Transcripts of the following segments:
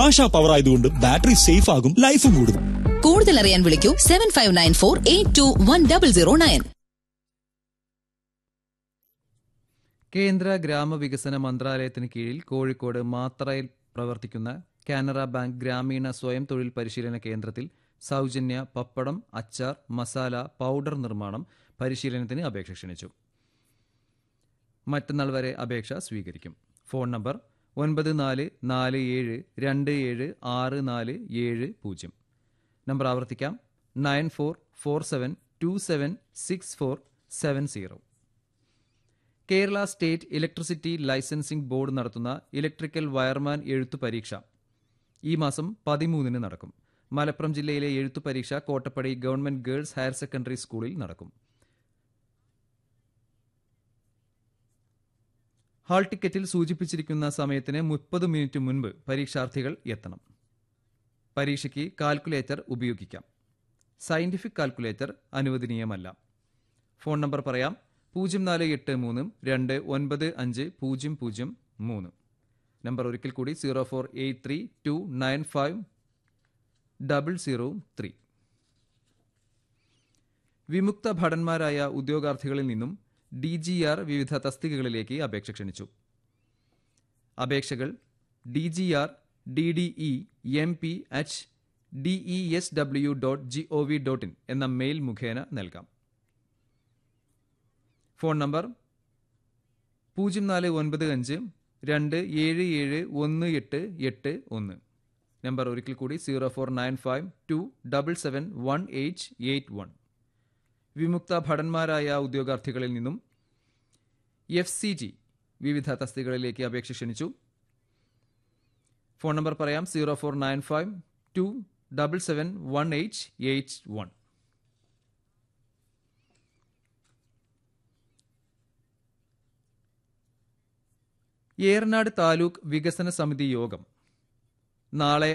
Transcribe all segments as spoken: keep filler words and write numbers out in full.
ASHA power ആയതുകൊണ്ട് battery safe ആകും, ലൈഫും കൂടും. കൂടുതൽ അറിയാൻ വിളിക്കൂ seven five nine four eight to one double zero nine. കേന്ദ്ര ഗ്രാമവികസന മന്ത്രാലയത്തിന് കീഴിൽ കോഴിക്കോട് മാത്രയിൽ പ്രവർത്തിക്കുന്ന കാനറ ബാങ്ക് ഗ്രാമീണ സ്വയം തൊഴിൽ പരിശീലന കേന്ദ്രത്തിൽ സൗജന്യ പപ്പടം, അച്ചാർ, മസാല, പൗഡർ നിർമ്മാണം പരിശീലനത്തിന് അപേക്ഷ ക്ഷണിച്ചു. മറ്റന്നാൾ വരെ അപേക്ഷ സ്വീകരിക്കും. ഫോൺ നമ്പർ ഒൻപത് നാല് നാല് ഏഴ് രണ്ട് ഏഴ് ആറ് നാല് ഏഴ് പൂജ്യം. നമ്പർ ആവർത്തിക്കാം, nine four four seven to seven six four seven zero. Kerala state electricity licensing board നടത്തുന്ന ഇലക്ട്രിക്കൽ വയർമാൻ എഴുത്തു പരീക്ഷ ഈ മാസം പതിമൂന്നിന് നടക്കും. മലപ്പുറം ജില്ലയിലെ എഴുത്തു പരീക്ഷ Kottappadi government girls higher secondary സ്കൂളിൽ നടക്കും. ഹാൾ ടിക്കറ്റിൽ സൂചിപ്പിച്ചിരിക്കുന്ന സമയത്തിന് മുപ്പത് മിനിറ്റ് മുൻപ് പരീക്ഷാർത്ഥികൾ എത്തണം. പരീക്ഷയ്ക്ക് കാൽക്കുലേറ്റർ ഉപയോഗിക്കാം. സയന്റിഫിക് കാൽക്കുലേറ്റർ അനുവദനീയമല്ല. ഫോൺ നമ്പർ പറയാം, പൂജ്യം നാല് എട്ട് മൂന്ന് രണ്ട് ഒൻപത് അഞ്ച് പൂജ്യം പൂജ്യം മൂന്ന്. നമ്പർ ഒരിക്കൽ കൂടി zero four eight three to nine five double zero three. വിമുക്ത ഭടന്മാരായ ഉദ്യോഗാർത്ഥികളിൽ നിന്നും ഡി ജി ആർ വിവിധ തസ്തികകളിലേക്ക് അപേക്ഷ ക്ഷണിച്ചു. അപേക്ഷകൾ D G R D D E M P H D E S W dot G O V dot in എന്ന mail മുഖേന നൽകാം. Phone number പൂജ്യം നാല് ഒൻപത് അഞ്ച് രണ്ട് ഏഴ് ഏഴ് ഒന്ന് എട്ട് എട്ട് ഒന്ന്. നമ്പർ ഒരിക്കൽ കൂടി zero four nine five to double seven one eight eight one. വിമുക്ത ഭടന്മാരായ ഉദ്യോഗാർത്ഥികളിൽ നിന്നും എഫ് സി ജി വിവിധ തസ്തികകളിലേക്ക് അപേക്ഷ ക്ഷണിച്ചു. ഫോൺ നമ്പർ പറയാം, zero four nine five to double seven one eight eight one. Eranad taluk വികസന സമിതി യോഗം നാളെ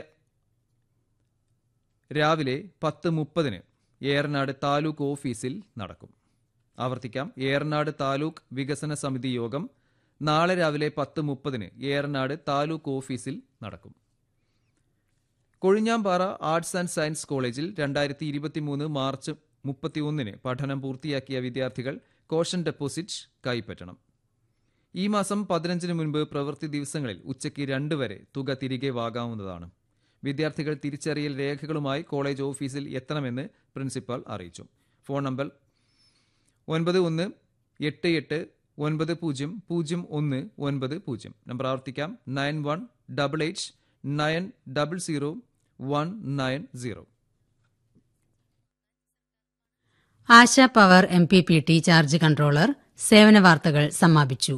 രാവിലെ പത്ത് മുപ്പതിന് ഏറനാട് താലൂക്ക് ഓഫീസിൽ നടക്കും. ആവർത്തിക്കാം, ഏറനാട് താലൂക്ക് വികസന സമിതി യോഗം നാളെ രാവിലെ പത്ത് മുപ്പതിന് ഏറനാട് താലൂക്ക് ഓഫീസിൽ നടക്കും. കൊഴിഞ്ഞാമ്പാറ ആർട്സ് ആൻഡ് സയൻസ് കോളേജിൽ രണ്ടായിരത്തി ഇരുപത്തിമൂന്ന് മാർച്ച് മുപ്പത്തിയൊന്നിന് പഠനം പൂർത്തിയാക്കിയ വിദ്യാർത്ഥികൾ കോഷൻ ഡെപ്പോസിറ്റ് കൈപ്പറ്റണം. ഈ മാസം പതിനഞ്ചിന് മുൻപ് പ്രവൃത്തി ദിവസങ്ങളിൽ ഉച്ചയ്ക്ക് രണ്ട് വരെ തുക തിരികെ വാങ്ങാവുന്നതാണ്. വിദ്യാർത്ഥികൾ തിരിച്ചറിയൽ രേഖകളുമായി കോളേജ് ഓഫീസിൽ എത്തണമെന്ന് പ്രിൻസിപ്പാൾ അറിയിച്ചു. ഫോൺ നമ്പർ ഒൻപത് ഒന്ന് എട്ട് എട്ട് ഒൻപത് പൂജ്യം പൂജ്യം ഒന്ന് ഒൻപത് പൂജ്യം. നമ്പർ ആവർത്തിക്കാം, nine one double eight nine double zero one nine zero. ആശ power M P P T charge controller സേവന വാർത്തകൾ സമാപിച്ചു.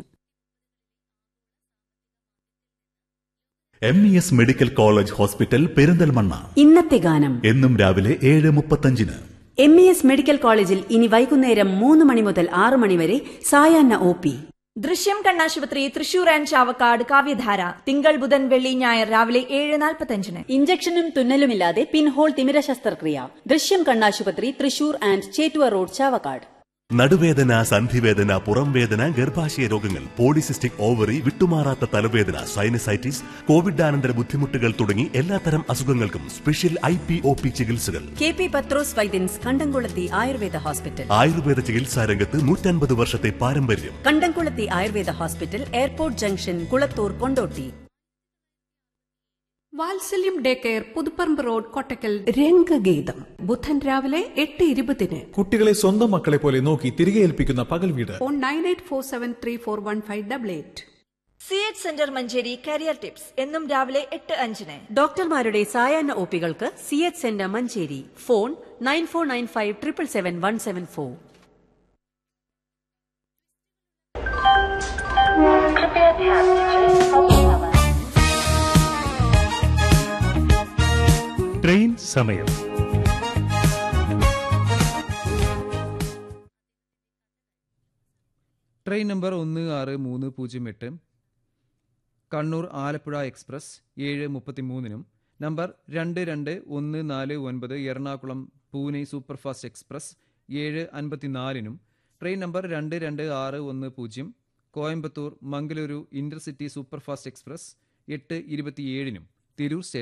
M E S medical college hospital Perinthalmanna. ഇന്നത്തെ ഗാനം എന്നും രാവിലെ ഏഴ് മുപ്പത്തഞ്ചിന്. എം ഇ എസ് മെഡിക്കൽ കോളേജിൽ ഇനി വൈകുന്നേരം മൂന്ന് മണി മുതൽ ആറ് മണിവരെ സായാഹ്ന ഒ പി. ദൃശ്യം കണ്ണാശുപത്രി തൃശൂർ ആൻഡ് ചാവക്കാട് കാവ്യധാര തിങ്കൾ ബുധൻ വെള്ളി ഞായർ രാവിലെ ഏഴ് നാൽപ്പത്തഞ്ചിന്. ഇഞ്ചക്ഷനും തുന്നലുമില്ലാതെ പിൻഹോൾ തിമിര ശസ്ത്രക്രിയ. ദൃശ്യം കണ്ണാശുപത്രി തൃശൂർ ആൻഡ് ചേറ്റുവ റോഡ് ചാവക്കാട്. നടുവേദന, സന്ധിവേദന, പുറംവേദന, ഗർഭാശയ രോഗങ്ങൾ, പോളിസിസ്റ്റിക് ഓവറി, വിട്ടുമാറാത്ത തലവേദന, സൈനസൈറ്റിസ്, കോവിഡാനന്തര ബുദ്ധിമുട്ടുകൾ തുടങ്ങി എല്ലാത്തരം അസുഖങ്ങൾക്കും special I P O P ചികിത്സകൾ. കെ പി പത്രോസ് വൈദ്യൻസ് കണ്ടംകുളത്തി ആയുർവേദ ഹോസ്പിറ്റൽ. ആയുർവേദ ചികിത്സാ രംഗത്ത് നൂറ്റൻപത് വർഷത്തെ പാരമ്പര്യം. കണ്ടംകുളത്തി Ayurveda hospital, airport junction, Kulathur, Kondotty. വാത്സല്യം day care, Puthuparamba road, Kottakkal. രംഗഗീതം ബുധൻ രാവിലെ എട്ട് ഇരുപതിന്. കുട്ടികളെ സ്വന്തം മക്കളെ പോലെ നോക്കി തിരികെ ഏൽപ്പിക്കുന്ന പകൽ വീട്. Phone nine eight four seven three four one five double eight. C H centre Manjeri career tips എന്നും രാവിലെ എട്ട് അഞ്ചിന്. ഡോക്ടർമാരുടെ സായാഹ്ന ഒപികൾക്ക് C H centre Manjeri. Phone nine four nine five triple seven one seven four. Train സമയം. ട്രെയിൻ നമ്പർ ഒന്ന് ആറ് മൂന്ന് പൂജ്യം എട്ട് കണ്ണൂർ ആലപ്പുഴ എക്സ്പ്രസ് ഏഴ് മുപ്പത്തിമൂന്നിനും നമ്പർ രണ്ട് രണ്ട് ഒന്ന് നാല് ഒൻപത് എറണാകുളം പൂനെ സൂപ്പർഫാസ്റ്റ് എക്സ്പ്രസ് ഏഴ് അൻപത്തിനാലിനും ട്രെയിൻ നമ്പർ രണ്ട് രണ്ട് ആറ് ഒന്ന് പൂജ്യം Coimbatore Mangaluru intercity superfast express എട്ട് ഇരുപത്തിയേഴിനും തിരൂർ സ്റ്റേഷൻ